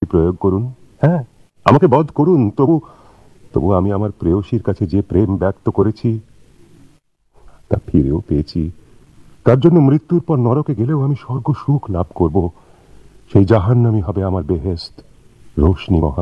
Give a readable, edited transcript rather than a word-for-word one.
প্রয়োগ করুন, হ্যাঁ, আমাকে বধ করুন, তবু তবু আমি আমার প্রেয়সীর কাছে যে প্রেম ব্যক্ত করেছি তা ফিরেও পেয়েছি। তার জন্য মৃত্যুর পর নরকে গেলেও আমি স্বর্গ সুখ লাভ করব। সেই জাহান্নামই হবে আমার বেহেশত। রোশনি মহা